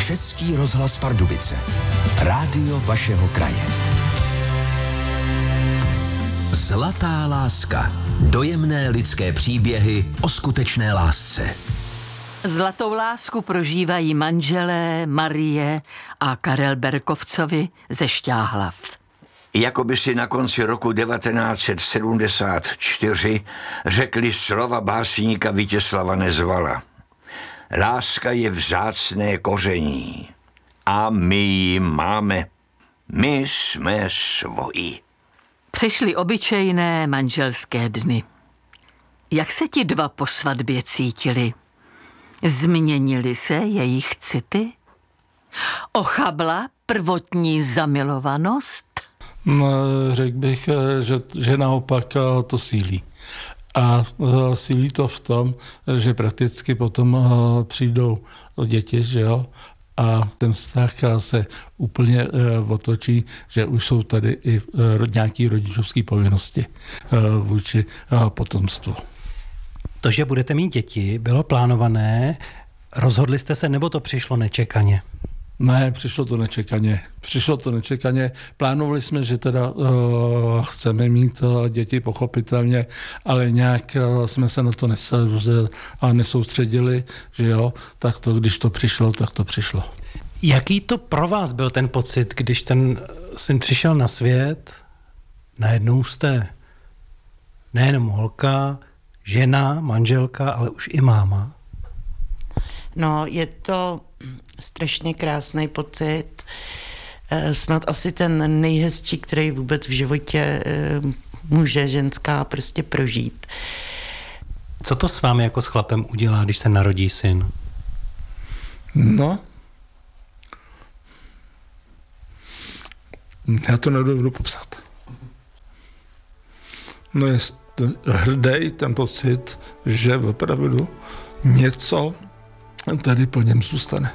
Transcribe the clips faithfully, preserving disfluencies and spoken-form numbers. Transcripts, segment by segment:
Český rozhlas Pardubice. Rádio vašeho kraje. Zlatá láska. Dojemné lidské příběhy o skutečné lásce. Zlatou lásku prožívají manželé Marie a Karel Berkovcovi ze Šťáhlav. Jakoby si na konci roku devatenáct set sedmdesát čtyři řekli slova básníka Vítězslava Nezvala. Láska je vzácné koření a my ji máme. My jsme svoji. Přišly obyčejné manželské dny. Jak se ti dva po svatbě cítili? Změnily se jejich city? Ochabla prvotní zamilovanost? No, řekl bych, že, že naopak to sílí. A sílí to v tom, že prakticky potom přijdou děti, že jo, a ten vztah se úplně otočí, že už jsou tady i nějaké rodičovské povinnosti vůči potomstvu. To, že budete mít děti, bylo plánované, rozhodli jste se, nebo to přišlo nečekaně? Ne, přišlo to nečekaně. Přišlo to nečekaně. Plánovali jsme, že teda uh, chceme mít uh, děti, pochopitelně, ale nějak uh, jsme se na to nes- a nesoustředili, že jo, tak to, když to přišlo, tak to přišlo. Jaký to pro vás byl ten pocit, když ten syn přišel na svět, najednou jste nejenom holka, žena, manželka, ale už i máma? No, je to strašně krásný pocit. Snad asi ten nejhezčí, který vůbec v životě může ženská prostě prožít. Co to s vámi jako s chlapem udělá, když se narodí syn? No, já to nedovedu popsat. No je hrdý ten pocit, že opravdu něco tady po něm zůstane.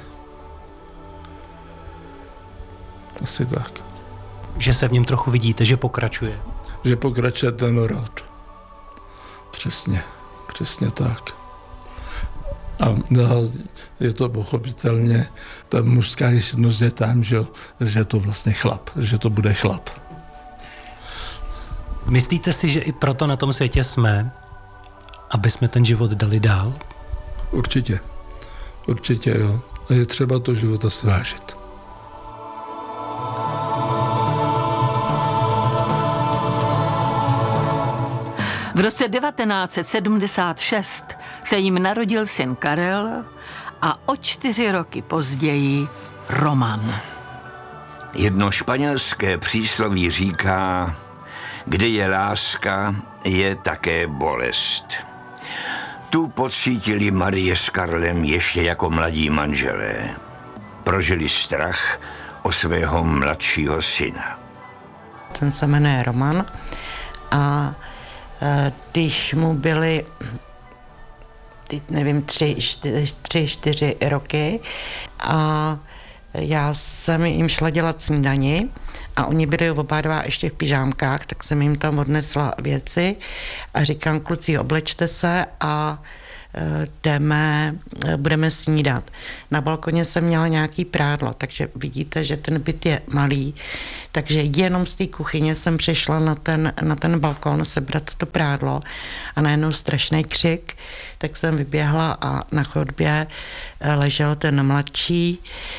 Asi tak. Že se v něm trochu vidíte, že pokračuje. Že pokračuje ten rod. Přesně, přesně tak. A je to pochopitelně, ta mužská jistnost je tam, že, že je to vlastně chlap, že to bude chlap. Myslíte si, že i proto na tom světě jsme, aby jsme ten život dali dál? Určitě. Určitě jo. A je třeba to života svážit. V roce devatenáct set sedmdesát šest se jim narodil syn Karel a o čtyři roky později Roman. Jedno španělské přísloví říká, kde je láska, je také bolest. Tu pocítili Marie s Karlem ještě jako mladí manželé. Prožili strach o svého mladšího syna. Ten se jmenuje Roman a když mu byly, teď nevím, tři, čtyři, tři, čtyři roky a já jsem jim šla dělat snídani a oni byli oba dva ještě v pyžámkách, tak jsem jim tam odnesla věci a říkám, kluci, oblečte se a jdeme, budeme snídat. Na balkoně jsem měla nějaký prádlo, takže vidíte, že ten byt je malý, takže jenom z té kuchyně jsem přišla na ten, na ten balkon sebrat to prádlo a najednou strašný křik, tak jsem vyběhla a na chodbě ležel ten mladší,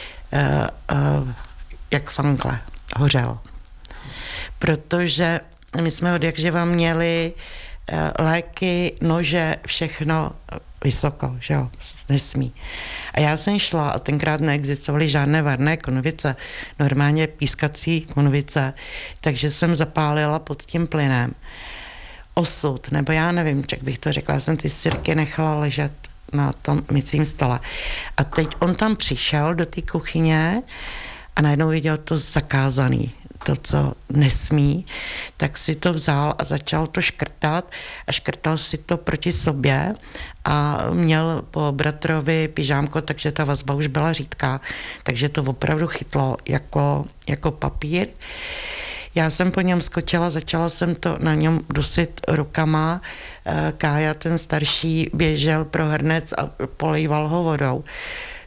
jak fangle, hořel. Protože my jsme od jakživa měli léky, nože, všechno vysoko, že jo, nesmí. A já jsem šla a tenkrát neexistovaly žádné varné konvice, normálně pískací konvice, takže jsem zapálila pod tím plynem. Osud, nebo já nevím, jak bych to řekla, já jsem ty sirky nechala ležet na tom mycím stole. A teď on tam přišel do té kuchyně a najednou viděl to zakázaný, to, co nesmí, tak si to vzal a začal to škrtat a škrtal si to proti sobě a měl po bratrovi pyžámko, takže ta vazba už byla řídká, takže to opravdu chytlo jako, jako papír. Já jsem po něm skočila, začala jsem to na něm dusit rukama. Kája, ten starší, běžel pro hrnec a polejval ho vodou.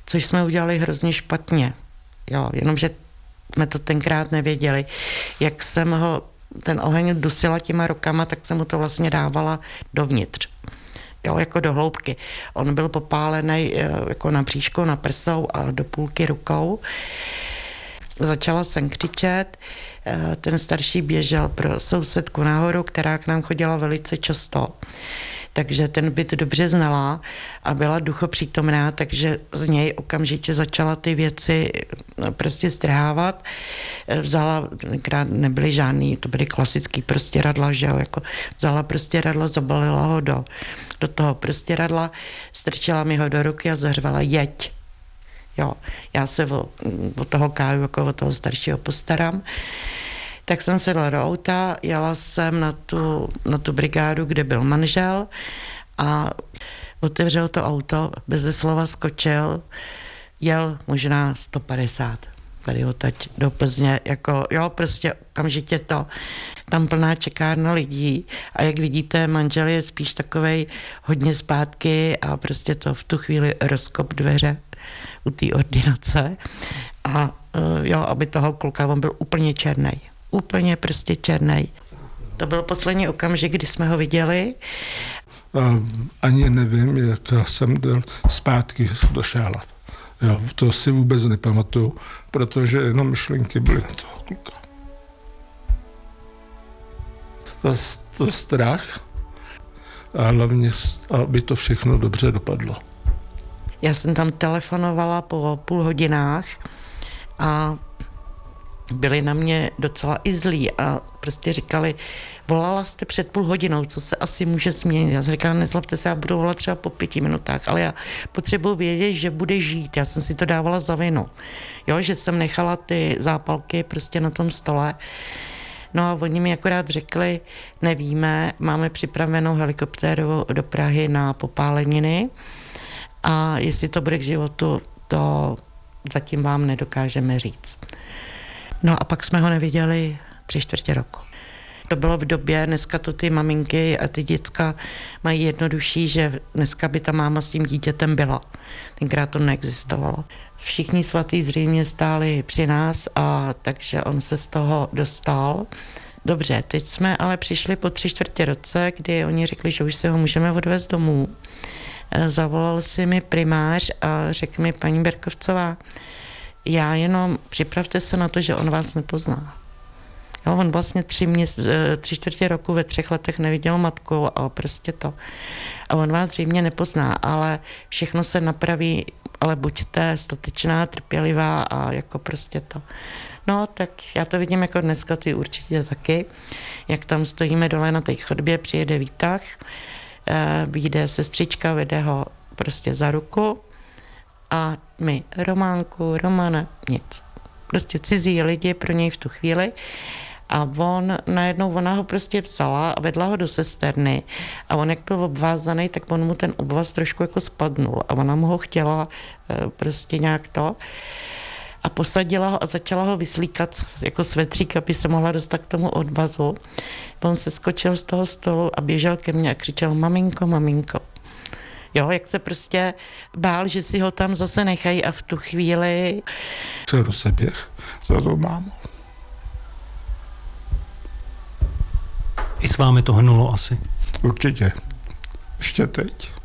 což jsme udělali hrozně špatně. Jo, jenomže jsme to tenkrát nevěděli. Jak jsem ho, ten oheň dusila těma rukama, tak jsem mu to vlastně dávala dovnitř. Jo, jako do hloubky. On byl popálený jako na bříšku, na prsou a do půlky rukou. Začala jsem křičet, ten starší běžel pro sousedku nahoru, která k nám chodila velice často. Takže ten byt dobře znala a byla duchopřítomná, takže z něj okamžitě začala ty věci prostě strhávat. Vzala, tenkrát nebyly žádný, to byly klasický prostěradla, že jo, jako vzala prostěradlo, zabalila ho do, do toho prostěradla, strčila mi ho do ruky a zařvala jeď. Jo, já se o, o toho Káju, jako o toho staršího postarám. Tak jsem sedla do auta, jela jsem na tu, na tu brigádu, kde byl manžel a otevřel to auto, beze slova skočil, jel možná sto padesát tady odtaď do Plzně, jako jo, prostě okamžitě to, tam plná čekárna lidí a jak vidíte, manžel je spíš takovej hodně zpátky a prostě to v tu chvíli rozkop dveře u té ordinace a jo, aby toho kluka, on byl úplně černej. Úplně prostě černej. To byl poslední okamžik, kdy jsme ho viděli. A ani nevím, jak jsem byl zpátky do Šála. Jo, to si vůbec nepamatuju, protože jenom myšlenky byly na toho kluka. To, to strach a hlavně, aby to všechno dobře dopadlo. Já jsem tam telefonovala po půl hodinách a byli na mě docela i zlí a prostě říkali, volala jste před půl hodinou, co se asi může změnit. Já jsem říkala, nezlobte se, já budu volat třeba po pěti minutách, ale já potřebuji vědět, že bude žít. Já jsem si to dávala za vinu. Jo, že jsem nechala ty zápalky prostě na tom stole. No a oni mi akorát řekli, nevíme, máme připravenou helikoptéru do Prahy na popáleniny a jestli to bude k životu, to zatím vám nedokážeme říct. No a pak jsme ho neviděli tři čtvrtě roku. To bylo v době, dneska to ty maminky a ty děcka mají jednodušší, že dneska by ta máma s tím dítětem byla. Tenkrát to neexistovalo. Všichni svatý zřejmě stáli při nás a takže on se z toho dostal. Dobře, teď jsme ale přišli po tři čtvrtě roce, kdy oni řekli, že už se ho můžeme odvést domů. Zavolal si mi primář a řekl mi, paní Berkovcová, já jenom připravte se na to, že on vás nepozná. Jo, on vlastně tři, měs, tři čtvrtě roku ve třech letech neviděl matku a prostě to. A on vás zřejmě nepozná, ale všechno se napraví, ale buďte statečná, trpělivá a jako prostě to. No, tak já to vidím jako dneska, ty určitě taky. Jak tam stojíme dole na té chodbě, přijede výtah, vyjde sestřička, vede ho prostě za ruku a my, Románku, Romana, nic. Prostě cizí lidi pro něj v tu chvíli a on najednou, ona ho prostě vzala a vedla ho do sesterny a on jak byl obvázaný, tak on mu ten obvaz trošku jako spadnul a ona mu ho chtěla prostě nějak to a posadila ho a začala ho vyslíkat jako svetřík, aby se mohla dostat k tomu odvazu. On se skočil z toho stolu a běžel ke mně a křičel maminko, maminko. Jo, jak se prostě bál, že si ho tam zase nechají a v tu chvíli se rozeběh za tou mámou. I s vámi to hnulo asi. Určitě. Ještě teď.